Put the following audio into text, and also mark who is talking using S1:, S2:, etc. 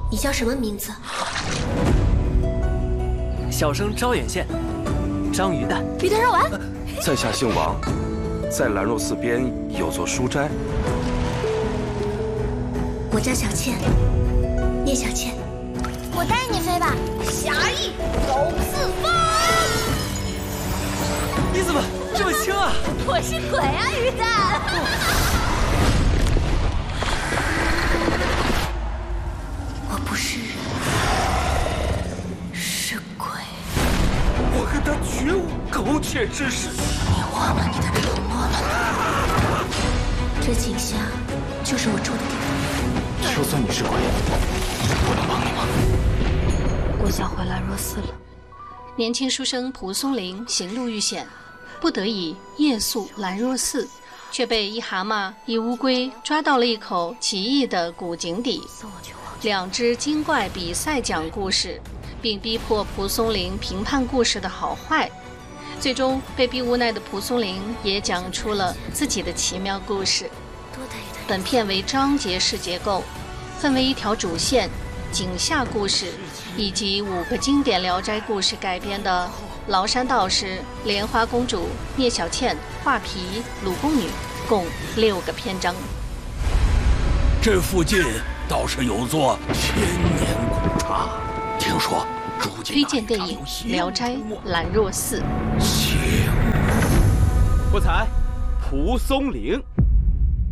S1: 你叫什么名字？
S2: 小生招远县，张鱼蛋。
S1: 鱼蛋肉丸。
S3: 在下姓王，在兰若寺边有座书斋。
S1: 我叫小倩，聂小倩。
S4: 我带你飞吧，侠义走四方。
S2: 你怎么这么轻啊？
S4: 我是鬼啊，鱼蛋。
S1: 我不是人，是鬼。
S3: 我和他绝无苟且之事。
S1: 你忘了你的承诺了吗？这景象就是我住的地方。
S5: 就算你是鬼，我能帮你吗？
S1: 我想回兰若寺了。
S6: 年轻书生蒲松龄行路遇险，不得已夜宿兰若寺，却被一蛤蟆一乌龟抓到了一口奇异的古井底。两只精怪比赛讲故事，并逼迫蒲松龄评判故事的好坏。最终被逼无奈的蒲松龄也讲出了自己的奇妙故事。本片为章节式结构，分为一条主线井下故事以及5个经典聊斋故事改编的崂山道士、莲花公主、聂小倩、画皮、鲁宫女，共6个篇章。
S7: 这附近倒是有座千年古刹，听说
S6: 推荐电影《聊斋兰若寺》。
S8: 不才，蒲松龄。